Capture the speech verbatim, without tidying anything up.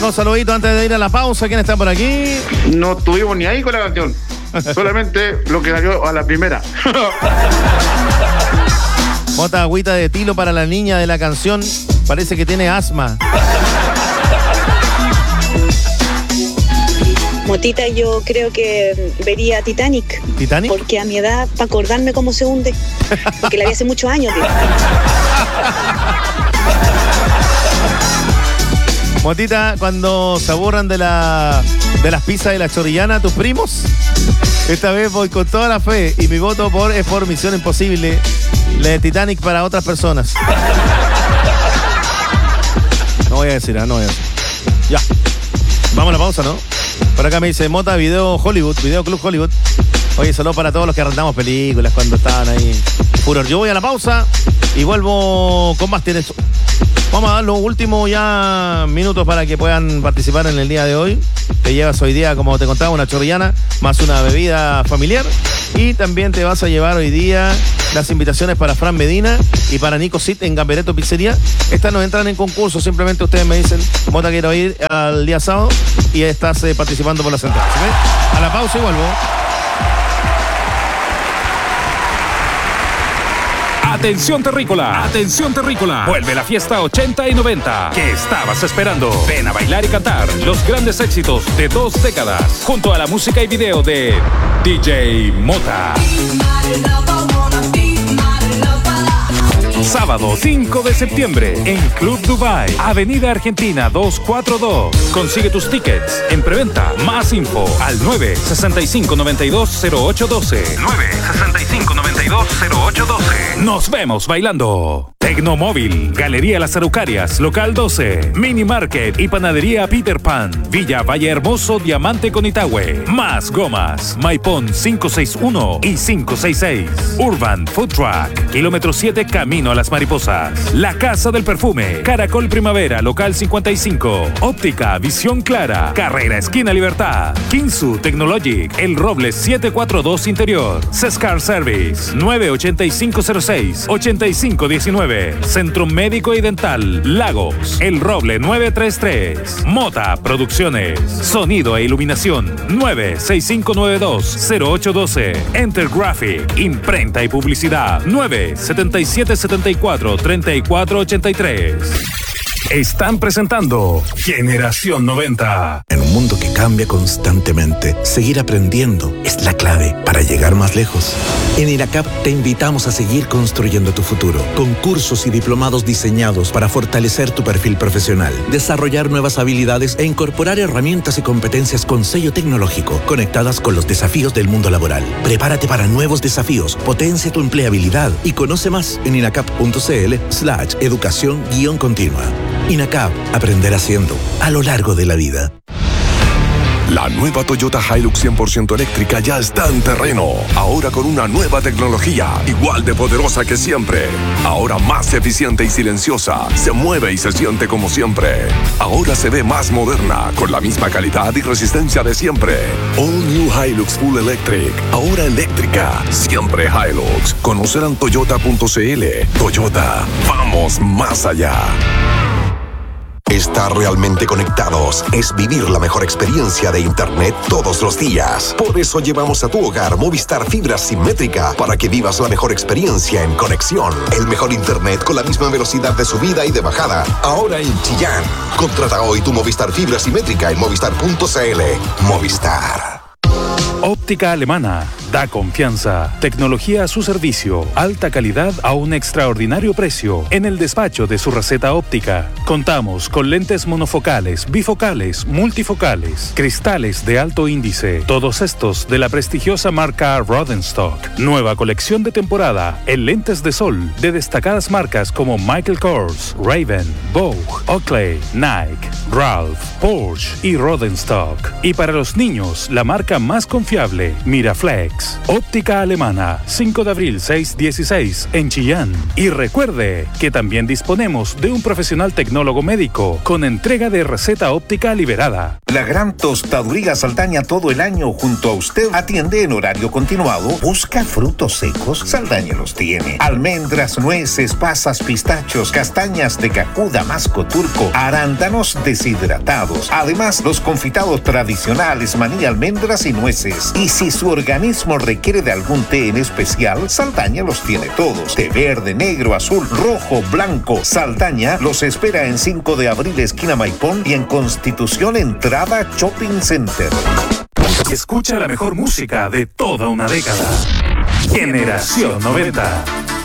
unos saluditos antes de ir a la pausa. ¿Quién está por aquí? No estuvimos ni ahí con la canción. Solamente lo que salió a la primera. Bota agüita de tilo para la niña de la canción. Parece que tiene asma. Motita, yo creo que vería Titanic. ¿Titanic? Porque a mi edad, para acordarme cómo se hunde. Porque la vi hace muchos años, tío. Motita, cuando se aburran de la de las pizzas de la chorrillana, tus primos, esta vez voy con toda la fe y mi voto por es por Misión Imposible, la de Titanic para otras personas. No voy a decir, ¿eh? no voy a decir. Ya. Vamos a la pausa, ¿no? Por acá me dice Mota, Video Hollywood, Video Club Hollywood. Oye, saludos para todos los que arrendamos películas cuando estaban ahí. Furor, yo voy a la pausa y vuelvo con más tienes. Vamos a dar los últimos ya minutos para que puedan participar en el día de hoy. Te llevas hoy día, como te contaba, una chorrillana más una bebida familiar. Y también te vas a llevar hoy día las invitaciones para Fran Medina y para Nico Sit en Gambereto Pizzería. Estas no entran en concurso, simplemente ustedes me dicen, Mota, quiero ir al día sábado y estás eh, participando por las entradas. ¿Sí? A la pausa y vuelvo. Atención terrícola, atención terrícola. Vuelve la fiesta ochenta y noventa. ¿Qué estabas esperando? Ven a bailar y cantar los grandes éxitos de dos décadas junto a la música y video de D J Mota. Sábado cinco de septiembre en Club Dubai, Avenida Argentina doscientos cuarenta y dos. Consigue tus tickets en preventa. Más info al nueve seis cinco, nueve dos cero ocho uno dos. nueve seis cinco, nueve dos cero ocho uno dos. Nos vemos bailando. Tecnomóvil, Galería Las Araucarias, Local doce, Mini Market y Panadería Peter Pan, Villa Valle Hermoso, Diamante con Itahue. Más gomas, Maipón quinientos sesenta y uno y quinientos sesenta y seis. Urban Food Truck, kilómetro siete, camino a Las Mariposas. La Casa del Perfume, Caracol Primavera, Local cincuenta y cinco. Óptica, Visión Clara, Carrera Esquina Libertad. Kinsu Technologic, El Roble setecientos cuarenta y dos Interior. Sescar Service, nueve ocho cinco cero seis, ocho cinco uno nueve. Centro Médico y Dental, Lagos, El Roble nueve tres tres. Mota Producciones, Sonido e Iluminación, nueve seis cinco nueve dos cero ocho uno dos. Enter Graphic, Imprenta y Publicidad, nueve siete siete siete cuatro tres cuatro ocho tres. Están presentando Generación noventa. En un mundo que cambia constantemente, seguir aprendiendo es la clave para llegar más lejos. En INACAP te invitamos a seguir construyendo tu futuro, con cursos y diplomados diseñados para fortalecer tu perfil profesional, desarrollar nuevas habilidades e incorporar herramientas y competencias con sello tecnológico, conectadas con los desafíos del mundo laboral. Prepárate para nuevos desafíos, potencia tu empleabilidad y conoce más en inacap.cl slash educación guión continua. INACAP, aprender haciendo, a lo largo de la vida. La nueva Toyota Hilux cien por ciento eléctrica ya está en terreno. Ahora con una nueva tecnología, igual de poderosa que siempre. Ahora más eficiente y silenciosa. Se mueve y se siente como siempre. Ahora se ve más moderna, con la misma calidad y resistencia de siempre. All New Hilux Full Electric. Ahora eléctrica. Siempre Hilux. Conocerán toyota punto cl. Toyota. Vamos más allá. Estar realmente conectados es vivir la mejor experiencia de Internet todos los días. Por eso llevamos a tu hogar Movistar Fibra Simétrica para que vivas la mejor experiencia en conexión. El mejor Internet con la misma velocidad de subida y de bajada. Ahora en Chillán. Contrata hoy tu Movistar Fibra Simétrica en movistar punto cl. Movistar. Óptica Alemana. Da confianza. Tecnología a su servicio. Alta calidad a un extraordinario precio. En el despacho de su receta óptica. Contamos con lentes monofocales, bifocales, multifocales, cristales de alto índice. Todos estos de la prestigiosa marca Rodenstock. Nueva colección de temporada en lentes de sol de destacadas marcas como Michael Kors, Raven, Vogue, Oakley, Nike, Ralph, Porsche y Rodenstock. Y para los niños, la marca más confiable, Miraflex. Comex. Óptica Alemana, cinco de abril seiscientos dieciséis en Chillán. Y recuerde que también disponemos de un profesional tecnólogo médico con entrega de receta óptica liberada. La gran tostaduría Saldaña todo el año junto a usted atiende en horario continuado. ¿Busca frutos secos? Saldaña los tiene. Almendras, nueces, pasas, pistachos, castañas de cajú, damasco turco, arándanos deshidratados. Además, los confitados tradicionales, maní, almendras y nueces. Y si su organismo requiere de algún té en especial, Saldaña los tiene todos. Té verde, negro, azul, rojo, blanco. Saldaña los espera en cinco de abril, esquina Maipón, y en Constitución, entrada Shopping Center. Escucha la mejor música de toda una década. Generación noventa.